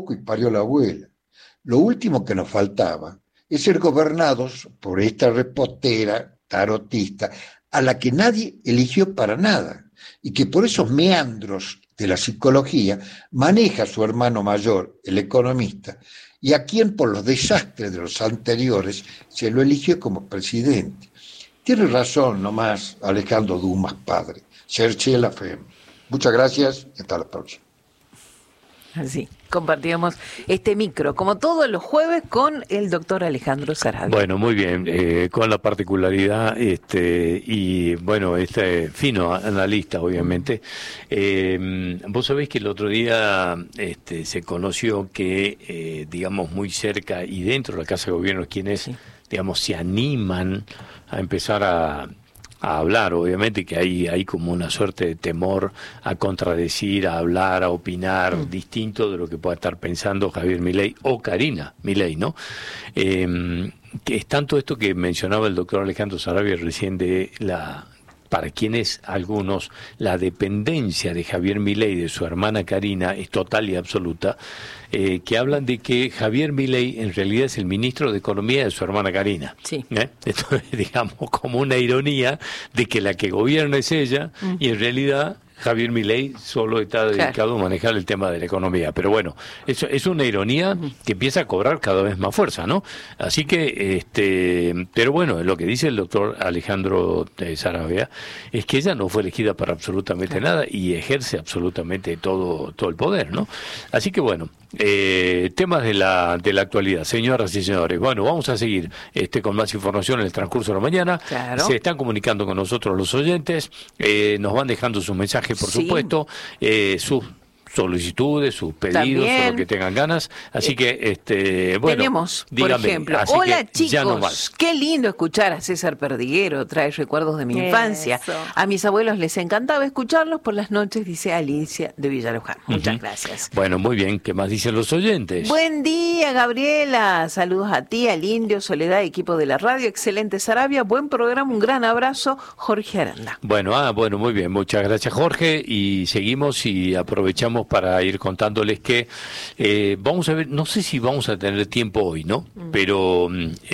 y parió la abuela. Lo último que nos faltaba es ser gobernados por esta repostera tarotista a la que nadie eligió para nada y que por esos meandros de la psicología maneja a su hermano mayor, el economista, y a quien por los desastres de los anteriores se lo eligió como presidente. Tiene razón nomás Alejandro Dumas, padre. Cherche la fe. Muchas gracias y hasta la próxima. Así, compartíamos este micro, como todos los jueves, con el doctor Alejandro Saravia. Bueno, muy bien, con la particularidad y bueno, este fino analista, obviamente. Vos sabés que el otro día se conoció que, digamos, muy cerca y dentro de la Casa de Gobierno, quienes, digamos, se animan a empezar a hablar, obviamente que hay como una suerte de temor a contradecir, a hablar, a opinar distinto de lo que pueda estar pensando Javier Milei o Karina Milei, ¿no? Que es tanto esto que mencionaba el doctor Alejandro Saravia recién de para quienes algunos, la dependencia de Javier Milei de su hermana Karina es total y absoluta, que hablan de que Javier Milei en realidad es el ministro de Economía de su hermana Karina. Sí. Esto es, digamos, como una ironía de que la que gobierna es ella y en realidad Javier Milei solo está dedicado a manejar el tema de la economía. Pero bueno, eso es una ironía que empieza a cobrar cada vez más fuerza, ¿no? Así que, pero bueno, lo que dice el doctor Alejandro Saravia es que ella no fue elegida para absolutamente nada y ejerce absolutamente todo el poder, ¿no? Así que bueno, temas de la actualidad, señoras y señores. Bueno, vamos a seguir con más información en el transcurso de la mañana. Claro. Se están comunicando con nosotros los oyentes, nos van dejando sus mensajes, por supuesto, sus solicitudes, sus pedidos, o lo que tengan ganas. Así que, bueno, tenemos, dígame, por ejemplo, así hola que ya no chicos, más. qué lindo escuchar a César Perdiguero, trae recuerdos de mi infancia. A mis abuelos les encantaba escucharlos por las noches, dice Alicia de Villaluján. Muchas gracias. Bueno, muy bien, ¿qué más dicen los oyentes? Buen día, Gabriela. Saludos a ti, al Indio, Soledad, equipo de la radio. Excelente, Saravia. Buen programa, un gran abrazo. Jorge Aranda. Bueno, bueno, muy bien. Muchas gracias, Jorge. Y seguimos y aprovechamos para ir contándoles que vamos a ver, no sé si vamos a tener tiempo hoy, ¿no? Pero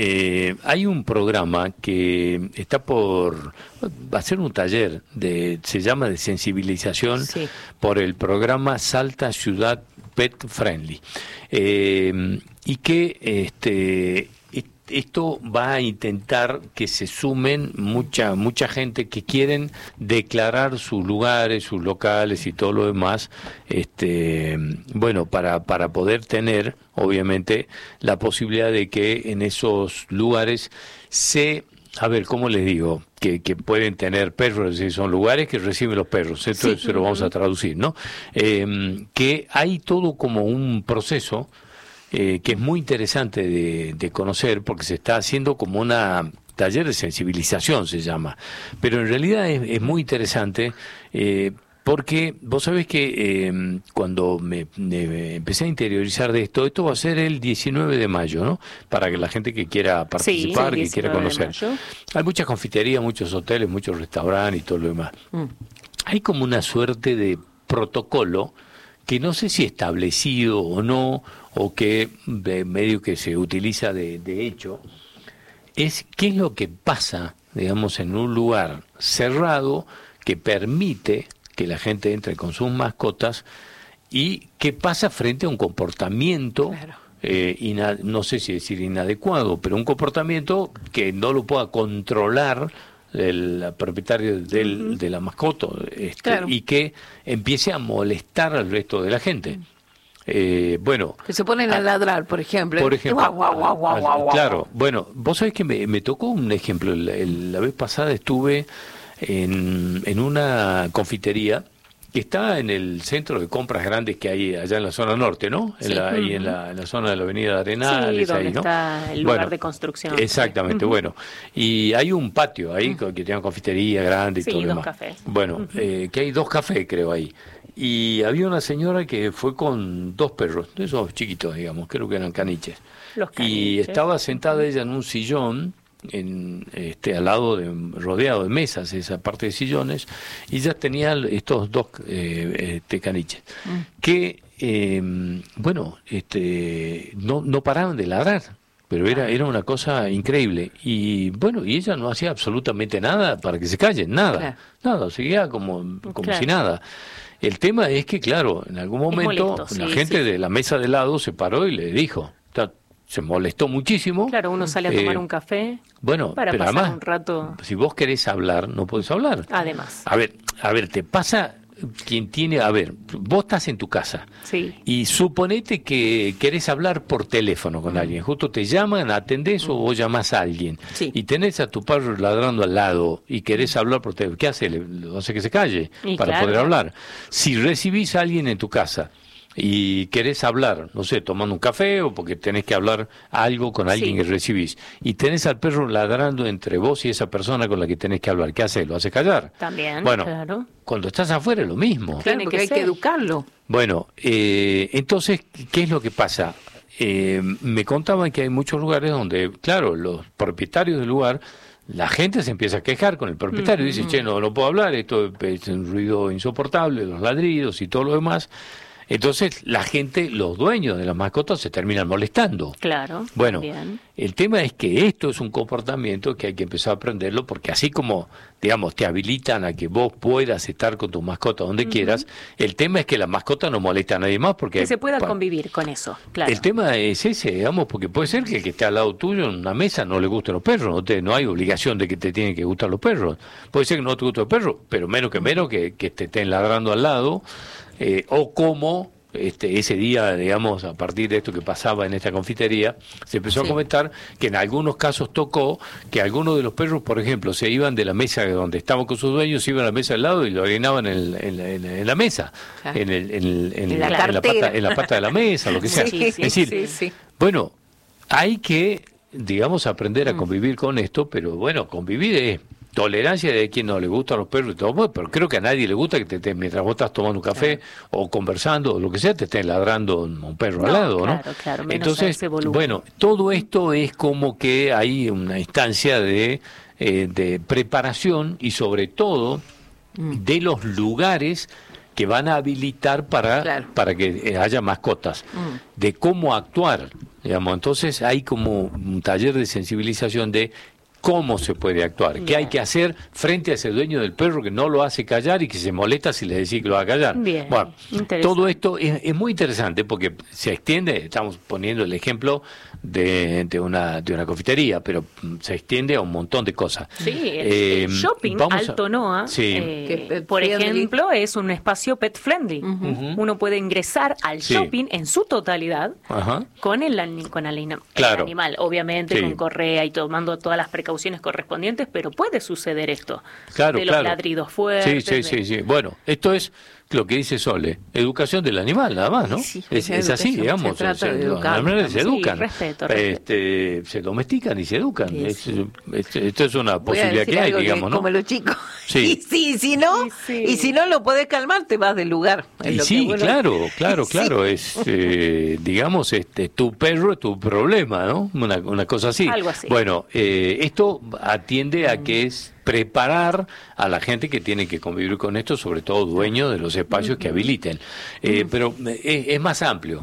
hay un programa que está va a ser un taller, se llama de sensibilización por el programa Salta Ciudad Pet Friendly. Y que esto va a intentar que se sumen mucha gente que quieren declarar sus lugares, sus locales y todo lo demás, bueno, para poder tener, obviamente, la posibilidad de que en esos lugares a ver, ¿cómo les digo? Que pueden tener perros, si son lugares que reciben los perros, esto se lo vamos a traducir, ¿no? Que hay todo como un proceso que es muy interesante de conocer, porque se está haciendo como una taller de sensibilización, se llama, pero en realidad es muy interesante, porque vos sabés que cuando me empecé a interiorizar de esto va a ser el 19 de mayo, ¿no? Para que la gente que quiera participar, que quiera conocer. Hay muchas confiterías, muchos hoteles, muchos restaurantes y todo lo demás. Hay como una suerte de protocolo que no sé si establecido o no, o que medio que se utiliza de hecho, es qué es lo que pasa, digamos, en un lugar cerrado que permite que la gente entre con sus mascotas y qué pasa frente a un comportamiento, no sé si decir inadecuado, pero un comportamiento que no lo pueda controlar el propietario de la mascota, y que empiece a molestar al resto de la gente. Bueno, que se ponen a ladrar, por ejemplo. Claro, bueno, vos sabés que me tocó un ejemplo. La vez pasada estuve en una confitería que está en el centro de compras grandes que hay allá en la zona norte, ¿no? Ahí en la zona de la avenida Arenales, donde ahí, ¿no? está el lugar de construcción. Exactamente, bueno. Y hay un patio ahí que tiene confitería grande y todo lo demás. Cafés. Bueno, que hay 2 cafés, creo, ahí. Y había una señora que fue con 2 perros, de esos chiquitos, digamos, creo que eran caniches. Los caniches. Y estaba sentada ella en un sillón al lado, rodeado de mesas, esa parte de sillones, y ya tenía estos dos caniches, que, no paraban de ladrar. Pero era una cosa increíble. Y bueno, y ella no hacía absolutamente nada para que se callen, nada, seguía como si nada. El tema es que, claro, en algún momento la gente de la mesa de lado se paró y le dijo, se molestó muchísimo. Claro, uno sale a tomar un café para pero pasar además, un rato. Si vos querés hablar, no podés hablar. Además. A ver, te pasa... vos estás en tu casa y suponete que querés hablar por teléfono con alguien, justo te llaman, atendés o vos llamás a alguien y tenés a tu perro ladrando al lado y querés hablar por teléfono, ¿qué hace? Le hace que se calle para poder hablar. Si recibís a alguien en tu casa y querés hablar, no sé, tomando un café o porque tenés que hablar algo con alguien que recibís, y tenés al perro ladrando entre vos y esa persona con la que tenés que hablar, ¿qué haces? ¿Lo haces callar? También, bueno, claro. Cuando estás afuera es lo mismo. Claro, porque hay que educarlo. Bueno, entonces, ¿qué es lo que pasa? Me contaban que hay muchos lugares donde, claro, los propietarios del lugar, la gente se empieza a quejar con el propietario, dice, che, no puedo hablar, esto es un ruido insoportable, los ladridos y todo lo demás. Entonces la gente, los dueños de las mascotas se terminan molestando. Claro. Bueno, bien. El tema es que esto es un comportamiento que hay que empezar a aprenderlo, porque así como, digamos, te habilitan a que vos puedas estar con tu mascota donde quieras, el tema es que la mascota no molesta a nadie más, porque... Que se pueda convivir con eso, claro. El tema es ese, digamos, porque puede ser que el que esté al lado tuyo en una mesa no le gusten los perros, no hay obligación de que te tienen que gustar los perros. Puede ser que no te gusten los perros, pero menos que te estén ladrando al lado, o como... ese día, digamos, a partir de esto que pasaba en esta confitería, se empezó a comentar que en algunos casos tocó que algunos de los perros, por ejemplo, se iban de la mesa donde estaban con sus dueños, se iban a la mesa al lado y lo orinaban en la mesa, en la pata de la mesa, lo que sea. Es decir, bueno, hay que, digamos, aprender a convivir con esto, pero bueno, convivir es tolerancia de quien no le gustan los perros y todo, pero creo que a nadie le gusta que mientras vos estás tomando un café o conversando o lo que sea, te estén ladrando un perro al lado, ¿no? Claro, entonces, bueno, todo esto es como que hay una instancia de preparación y sobre todo de los lugares que van a habilitar para que haya mascotas, de cómo actuar, digamos. Entonces hay como un taller de sensibilización de cómo se puede actuar, qué hay que hacer frente a ese dueño del perro que no lo hace callar y que se molesta si le decís que lo va a callar. Bien, bueno, todo esto es muy interesante porque se extiende, estamos poniendo el ejemplo de una confitería, pero se extiende a un montón de cosas. Sí, el shopping Alto Noa, por ejemplo, es un espacio pet friendly. Uno puede ingresar al shopping en su totalidad con el animal, obviamente con correa y tomando todas las precauciones correspondientes, pero puede suceder esto de los ladridos fuertes. Sí. Bueno, esto es lo que dice Sole, educación del animal, nada más, ¿no? Sí, es así, digamos. Los animales se educan, respeto. Se domestican y se educan. Esto es una posibilidad que hay, digamos, ¿no? Como los chicos. Sí. Y si no lo podés calmar, te vas del lugar. Y sí, claro. Es, digamos, tu perro es tu problema, ¿no? Una cosa así. Algo así. Bueno, esto atiende a que es preparar a la gente que tiene que convivir con esto, sobre todo dueños de los espacios que habiliten. Pero es más amplio.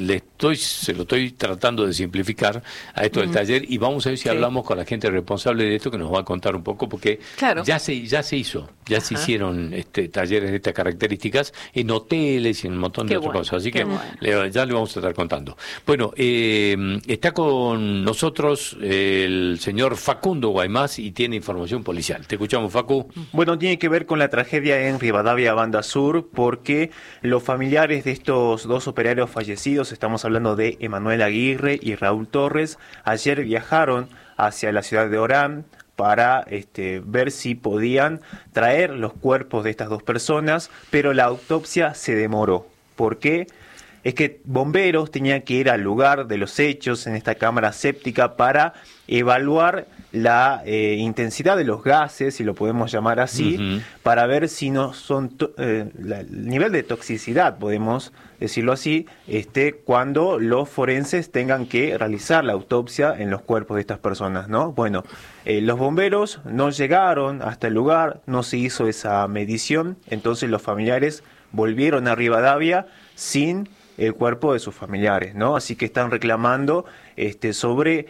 Se lo estoy tratando de simplificar a esto del taller y vamos a ver si hablamos con la gente responsable de esto que nos va a contar un poco, porque ya se hizo, ya se hicieron talleres de estas características en hoteles y en un montón de otras cosas. Así que ya le vamos a estar contando. Bueno, está con nosotros el señor Facundo Guaymás y tiene información policial. Te escuchamos, Facu. Bueno, tiene que ver con la tragedia en Rivadavia, Banda Sur, porque los familiares de estos dos operarios fallecidos, estamos hablando de Emanuel Aguirre y Raúl Torres, ayer viajaron hacia la ciudad de Orán para ver si podían traer los cuerpos de estas dos personas, pero la autopsia se demoró. ¿Por qué? Es que bomberos tenían que ir al lugar de los hechos en esta cámara séptica para evaluar la intensidad de los gases, si lo podemos llamar así, para ver si no son el nivel de toxicidad, podemos decirlo así, cuando los forenses tengan que realizar la autopsia en los cuerpos de estas personas, ¿no? Bueno, los bomberos no llegaron hasta el lugar, no se hizo esa medición, entonces los familiares volvieron a Rivadavia sin el cuerpo de sus familiares, ¿no? Así que están reclamando sobre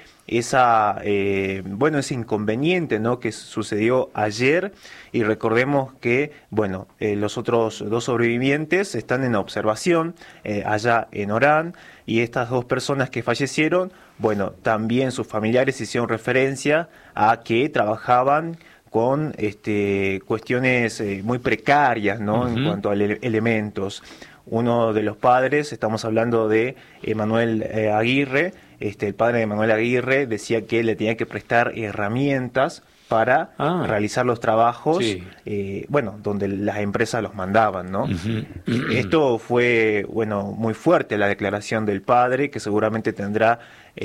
ese inconveniente, ¿no?, que sucedió ayer, y recordemos que, los otros 2 sobrevivientes están en observación allá en Orán, y estas 2 personas que fallecieron, también sus familiares hicieron referencia a que trabajaban con cuestiones muy precarias, ¿no?, en cuanto a elementos. Uno de los padres, estamos hablando de Emanuel Aguirre, el padre de Emanuel Aguirre decía que le tenía que prestar herramientas para realizar los trabajos, donde las empresas los mandaban, ¿no? Esto fue, muy fuerte la declaración del padre, que seguramente tenía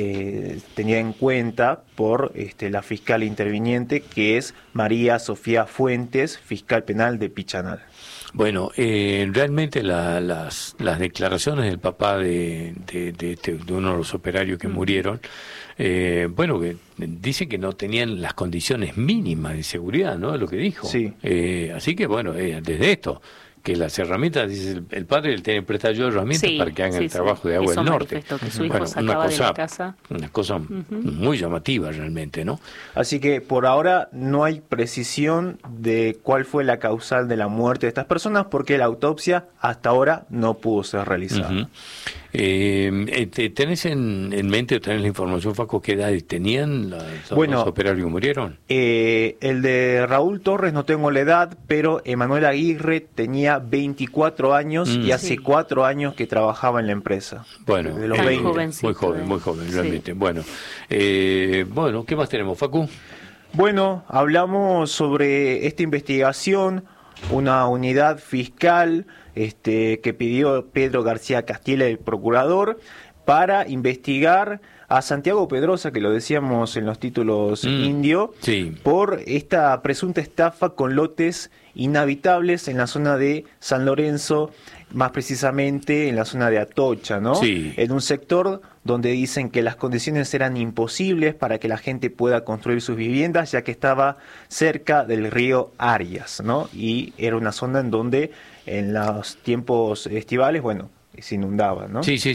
en cuenta por la fiscal interviniente, que es María Sofía Fuentes, fiscal penal de Pichanal. Bueno, realmente las declaraciones del papá de uno de los operarios que murieron, que dicen que no tenían las condiciones mínimas de seguridad, ¿no? Es lo que dijo. Sí. Así que, desde esto, que las herramientas, dice el padre, le tiene que prestar yo herramientas para que hagan el trabajo de Agua del Norte. Que su hijo sacaba de la casa. Una cosa muy llamativa realmente, ¿no? Así que por ahora no hay precisión de cuál fue la causal de la muerte de estas personas, porque la autopsia hasta ahora no pudo ser realizada. ¿Tenés en mente o tenés la información, Facu, qué edades tenían los operarios que murieron? El de Raúl Torres no tengo la edad, pero Emanuel Aguirre tenía 24 años y hace 4 años que trabajaba en la empresa. Bueno, de los 20. Muy joven, realmente. Bueno, ¿qué más tenemos, Facu? Bueno, hablamos sobre esta investigación, una unidad fiscal que pidió Pedro García Castilla, el procurador, para investigar a Santiago Pedrosa, que lo decíamos en los títulos indio, por esta presunta estafa con lotes inhabitables en la zona de San Lorenzo, más precisamente en la zona de Atocha, ¿no? Sí. En un sector donde dicen que las condiciones eran imposibles para que la gente pueda construir sus viviendas, ya que estaba cerca del río Arias, ¿no? Y era una zona en donde en los tiempos estivales, se inundaba, ¿no? Sí.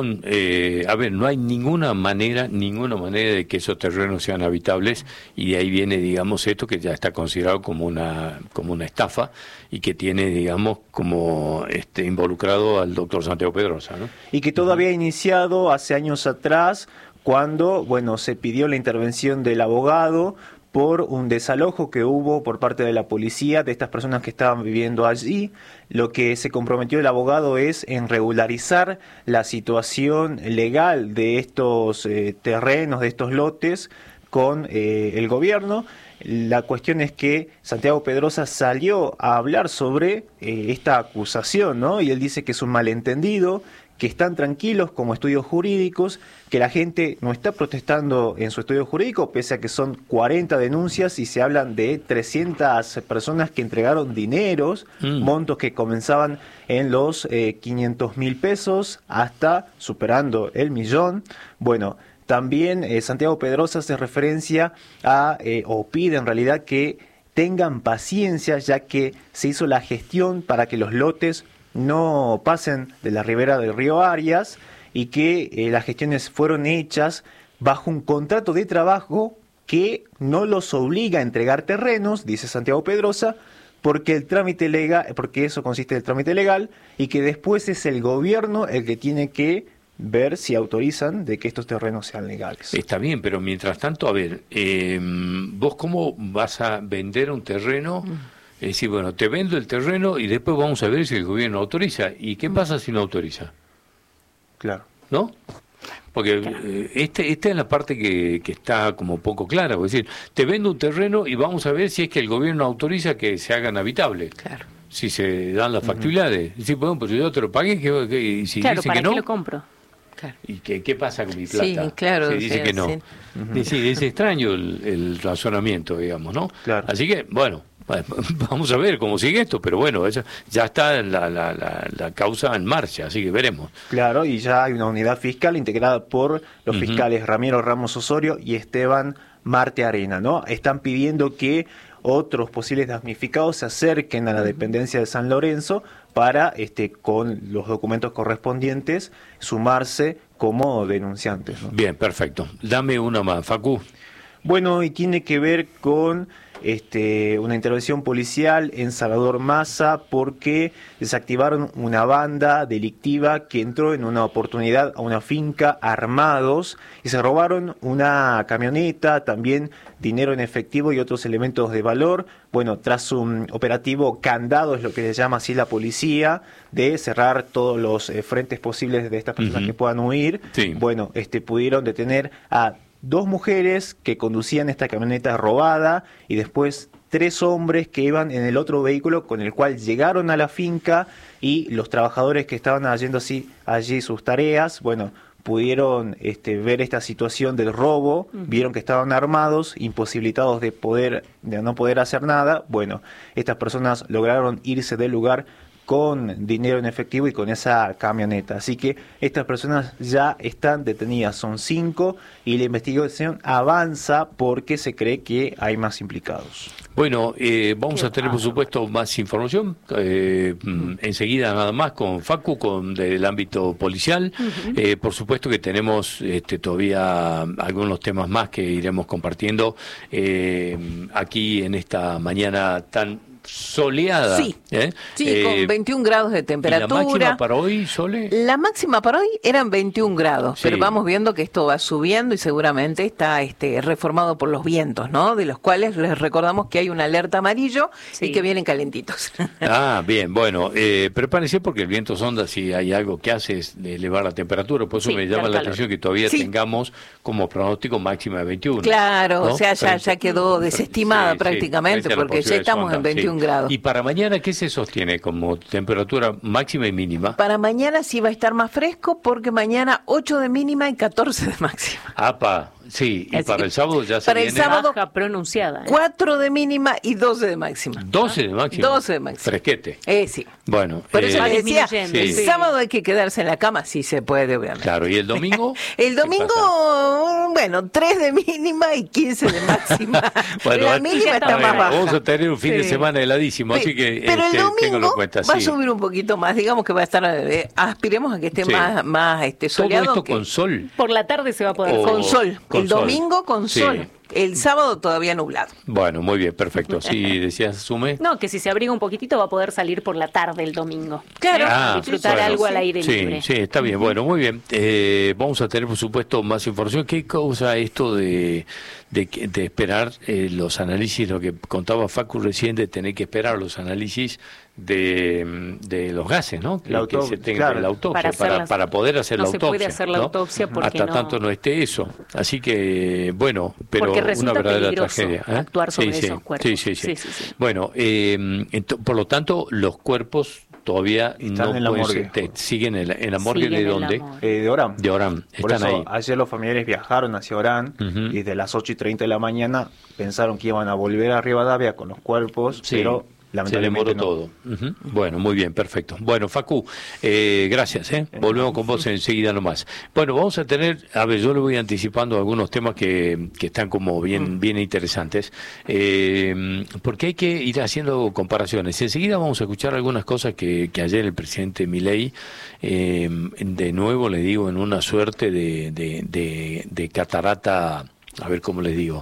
No hay ninguna manera de que esos terrenos sean habitables, y de ahí viene, digamos, esto que ya está considerado como una estafa, y que tiene, digamos, como involucrado al doctor Santiago Pedrosa, ¿no? Y que todo había iniciado hace años atrás, cuando, se pidió la intervención del abogado por un desalojo que hubo por parte de la policía de estas personas que estaban viviendo allí. Lo que se comprometió el abogado es en regularizar la situación legal de estos terrenos, de estos lotes, con el gobierno. La cuestión es que Santiago Pedrosa salió a hablar sobre esta acusación, ¿no? Y él dice que es un malentendido, que están tranquilos como estudios jurídicos, que la gente no está protestando en su estudio jurídico, pese a que son 40 denuncias y se hablan de 300 personas que entregaron dineros, montos que comenzaban en los 500.000 pesos hasta superando el 1.000.000. También Santiago Pedrosa hace referencia o pide en realidad que tengan paciencia, ya que se hizo la gestión para que los lotes no pasen de la ribera del río Arias, y que las gestiones fueron hechas bajo un contrato de trabajo que no los obliga a entregar terrenos, dice Santiago Pedrosa, porque eso consiste en el trámite legal, y que después es el gobierno el que tiene que ver si autorizan de que estos terrenos sean legales. Está bien, pero mientras tanto, ¿vos cómo vas a vender un terreno? Es decir, te vendo el terreno y después vamos a ver si el gobierno autoriza. ¿Y qué pasa si no autoriza? Claro. ¿No? Porque esta es la parte que está como poco clara. Es decir, te vendo un terreno y vamos a ver si es que el gobierno autoriza que se hagan habitables. Claro. Si se dan las factibilidades. Es decir, pues yo te lo pagué, y si claro, dice ¿para que no, qué lo compro? Claro. ¿Y qué pasa con mi plata? Sí, claro. Se dice que no. Sí, es extraño el razonamiento, digamos, ¿no? Claro. Así que, bueno, vamos a ver cómo sigue esto, pero bueno, ya está la causa en marcha, así que veremos. Claro, y ya hay una unidad fiscal integrada por los fiscales Ramiro Ramos Osorio y Esteban Marte Arena, ¿no? Están pidiendo que otros posibles damnificados se acerquen a la dependencia de San Lorenzo para, con los documentos correspondientes, sumarse como denunciantes, ¿no? Bien, perfecto. Dame una más, Facu. Bueno, y tiene que ver con una intervención policial en Salvador Massa porque desactivaron una banda delictiva que entró en una oportunidad a una finca armados y se robaron una camioneta, también dinero en efectivo y otros elementos de valor. Bueno, tras un operativo candado, es lo que le llama así la policía, de cerrar todos los frentes posibles de estas personas que puedan huir. Sí. Bueno, pudieron detener a 2 mujeres que conducían esta camioneta robada y después 3 hombres que iban en el otro vehículo con el cual llegaron a la finca, y los trabajadores que estaban haciendo allí sus tareas, bueno, pudieron ver esta situación del robo, vieron que estaban armados, imposibilitados de no poder hacer nada. Bueno, estas personas lograron irse del lugar con dinero en efectivo y con esa camioneta. Así que estas personas ya están detenidas, son 5, y la investigación avanza porque se cree que hay más implicados. Bueno, vamos a tener, por supuesto, más información enseguida, nada más, con Facu, del ámbito policial. Por supuesto que tenemos todavía algunos temas más que iremos compartiendo aquí en esta mañana tan soleada. Sí, con 21 grados de temperatura. ¿Y la máxima para hoy, Sole? La máxima para hoy eran 21 grados, pero vamos viendo que esto va subiendo y seguramente está reformado por los vientos, ¿no? De los cuales les recordamos que hay una alerta amarillo y que vienen calentitos. Ah, bien, bueno, prepárense porque el viento sonda, si hay algo que hace es elevar la temperatura, por eso me llama la atención que todavía tengamos como pronóstico máxima de 21. Claro, ¿no? O sea, ya quedó desestimada prácticamente porque ya estamos en 21 grados. ¿Y para mañana qué se sostiene como temperatura máxima y mínima? Para mañana sí va a estar más fresco porque mañana 8 de mínima y 14 de máxima. ¡Apa! Sí, y así para el sábado ya se viene... Para el sábado, baja pronunciada. 4 de mínima y 12 de máxima. 12 de máxima. 12 de máxima. Fresquete. Sí. Bueno. Por eso les decía, el sábado hay que quedarse en la cama, sí se puede, obviamente. Claro, ¿y el domingo? El domingo, bueno, 3 de mínima y 15 de máxima. Bueno, la mínima está más baja. Vamos a tener un fin de semana heladísimo, así que pero el domingo cuenta, va a subir un poquito más, digamos que va a estar, aspiremos a que esté más soleado. ¿Todo esto con sol? Por la tarde se va a poder. Con sol. El domingo con sol. Sí. El sábado todavía nublado. Bueno, muy bien, perfecto. ¿Sí decías, Sume? No, que si se abriga un poquito va a poder salir por la tarde el domingo. Claro. Disfrutar algo al aire libre. Sí, está bien. Bueno, muy bien. Vamos a tener, por supuesto, más información. ¿Qué causa esto de esperar los análisis? Lo que contaba Facu recién, de tener que esperar los análisis de los gases, ¿no? Que se tenga la autopsia, para poder hacer la autopsia. No se puede hacer la autopsia porque hasta tanto no esté eso. Así que, bueno, pero una verdadera tragedia. Actuar sobre esos cuerpos. Sí. Bueno, por lo tanto, los cuerpos todavía están en la morgue. Siguen en la morgue. ¿De dónde? De Orán. De Orán. Por Están eso, ahí. ayer los familiares viajaron hacia Orán y desde las 8:30 de la mañana pensaron que iban a volver a Rivadavia con los cuerpos, pero lamentablemente se demoró todo. Bueno, muy bien, perfecto. Bueno, Facu, gracias. Volvemos con vos enseguida nomás. Bueno, vamos a tener, yo le voy anticipando algunos temas que están como bien interesantes, porque hay que ir haciendo comparaciones. Enseguida vamos a escuchar algunas cosas que ayer el presidente Milei, de nuevo le digo, en una suerte de catarata, a ver cómo les digo,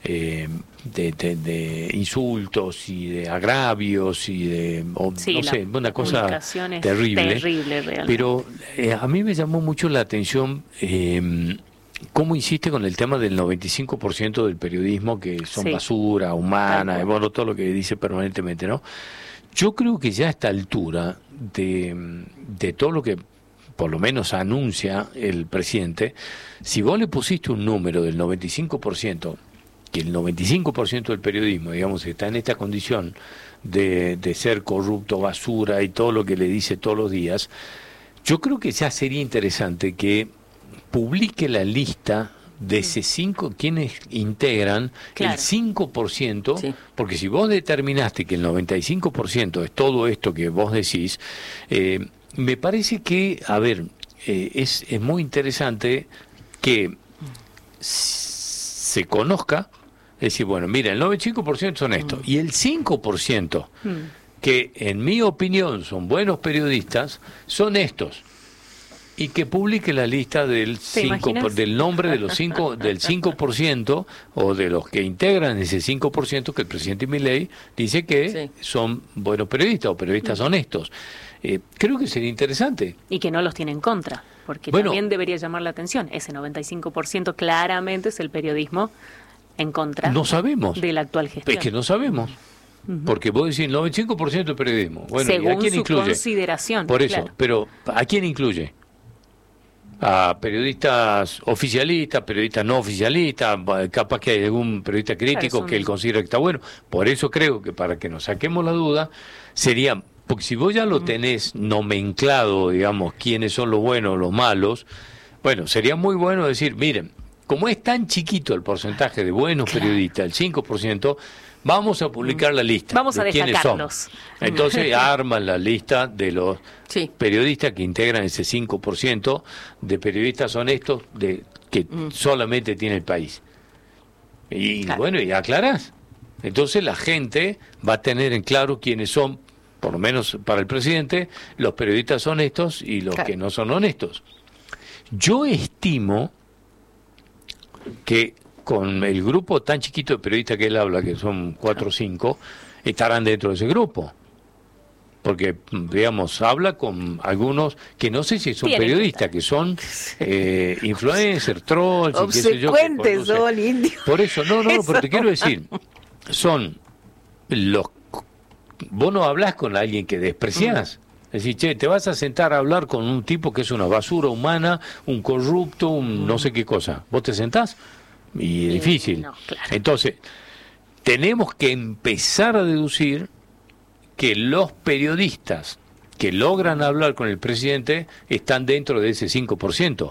de insultos y de agravios y de no sé, una cosa terrible realmente. Pero a mí me llamó mucho la atención cómo insiste con el tema del 95% del periodismo que son basura humana, bueno, todo lo que dice permanentemente, ¿no? Yo creo que ya a esta altura de todo lo que por lo menos anuncia el presidente, si vos le pusiste un número del 95%, que el 95% del periodismo, digamos, está en esta condición de ser corrupto, basura y todo lo que le dice todos los días, yo creo que ya sería interesante que publique la lista de ese 5, quienes integran el 5%, porque si vos determinaste que el 95% es todo esto que vos decís, me parece que, es muy interesante que se conozca, es decir, bueno, mira, el 95% son estos, y el 5%, que en mi opinión son buenos periodistas, son estos. Y que publique la lista del del nombre de los del 5% o de los que integran ese 5% que el presidente Milei dice que son buenos periodistas o periodistas honestos. Creo que sería interesante. Y que no los tiene en contra, porque también debería llamar la atención. Ese 95% claramente es el periodismo en contra de la actual gestión. Es que no sabemos. Porque vos decís 95% de periodismo. Bueno, según ¿y a quién su incluye? Consideración. Por eso, pero ¿a quién incluye? A periodistas oficialistas, periodistas no oficialistas, capaz que hay algún periodista crítico que él considera que está bueno. Por eso creo que para que nos saquemos la duda, sería, porque si vos ya lo tenés nomenclado, digamos, quiénes son los buenos, los malos, bueno, sería muy bueno decir, miren, como es tan chiquito el porcentaje de buenos periodistas, el 5%, vamos a publicar la lista. Vamos a quiénes destacarlos. Son. Entonces arman la lista de los periodistas que integran ese 5% de periodistas honestos que solamente tiene el país. Y bueno, y aclarás. Entonces la gente va a tener en claro quiénes son, por lo menos para el presidente, los periodistas honestos y los que no son honestos. Yo estimo que con el grupo tan chiquito de periodistas que él habla, que son 4 o 5, estarán dentro de ese grupo. Porque, digamos, habla con algunos que no sé si son periodistas, que son influencers, trolls, y qué sé yo. Obsecuentes son indios. Por eso, pero te quiero decir, son los... Vos no hablás con alguien que despreciás. Es decir, che, te vas a sentar a hablar con un tipo que es una basura humana, un corrupto, un no sé qué cosa. ¿Vos te sentás? Y es difícil. No, claro. Entonces, tenemos que empezar a deducir que los periodistas que logran hablar con el presidente están dentro de ese 5%.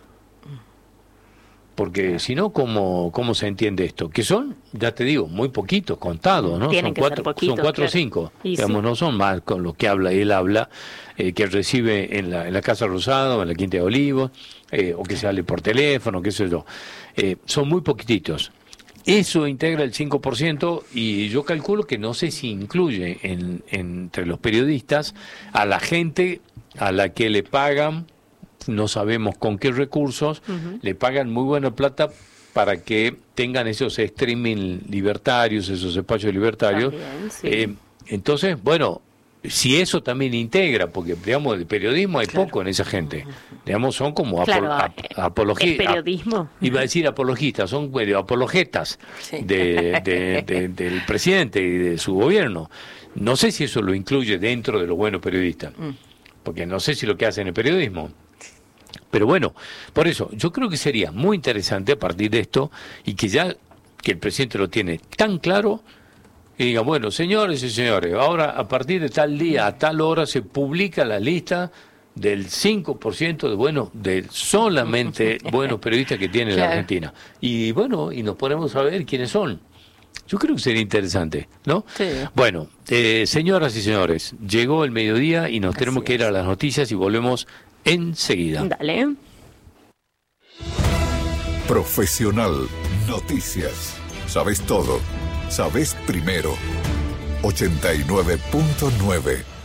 Porque si no, ¿cómo se entiende esto? Que son, ya te digo, muy poquitos, contados, ¿no? Son 4 o 5. Digamos, no son más con los que él habla, que recibe en la Casa Rosada o en la Quinta de Olivos, o que sale por teléfono, qué sé yo. Son muy poquititos. Eso integra el 5% y yo calculo que no sé si incluye entre los periodistas a la gente a la que le pagan, no sabemos con qué recursos, le pagan muy buena plata para que tengan esos streaming libertarios, esos espacios libertarios. También, entonces, bueno, si eso también integra, porque digamos de periodismo hay poco en esa gente, digamos son como apologistas, periodismo. Iba a decir apologistas, son apologetas del presidente y de su gobierno. No sé si eso lo incluye dentro de los buenos periodistas, porque no sé si lo que hacen es periodismo. Pero bueno, por eso yo creo que sería muy interesante a partir de esto y que el presidente lo tiene tan claro y diga, bueno, señores y señores, ahora a partir de tal día, a tal hora se publica la lista del 5% de solamente buenos periodistas que tiene la Argentina. Y bueno, y nos ponemos a ver quiénes son. Yo creo que sería interesante, ¿no? Sí. Bueno, señoras y señores, llegó el mediodía y nos tenemos que ir a las noticias y volvemos enseguida. Dale. Profesional Noticias. Sabes todo. Sabes primero. 89.9